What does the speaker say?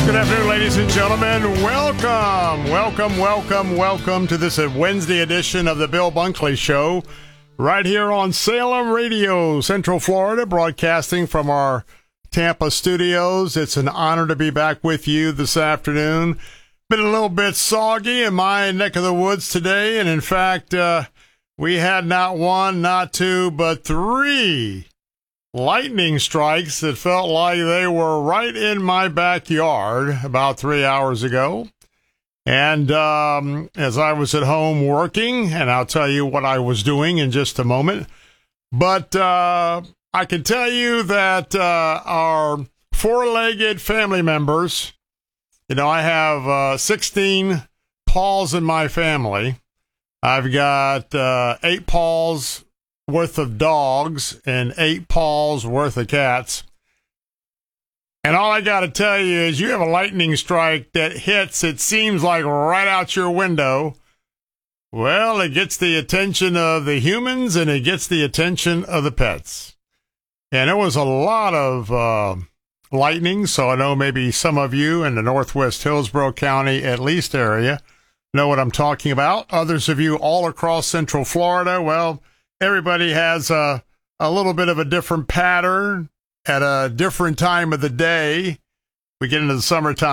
Good afternoon, ladies and gentlemen. Welcome to this Wednesday edition of the Bill Bunkley Show, right here on Salem Radio, Central Florida, broadcasting from our Tampa studios. It's an honor to be back with you this afternoon. Been a little bit soggy in my neck of the woods today, and in fact, we had not one, not two, but three lightning strikes that felt like they were right in my backyard about 3 hours ago. And as I was at home working, and I'll tell you what I was doing in just a moment, but I can tell you that our four-legged family members, I have 16 Pauls in my family. I've got 8 Pauls worth of dogs and 8 Pauls worth of cats. And all I got to tell you is you have a lightning strike that hits, it seems like right out your window. Well, it gets the attention of the humans and it gets the attention of the pets. And there was a lot of lightning, so I know maybe some of you in the Northwest Hillsborough County, at least area, know what I'm talking about. Others of you all across Central Florida, well, everybody has a little bit of a different pattern at a different time of the day. We get into the summertime.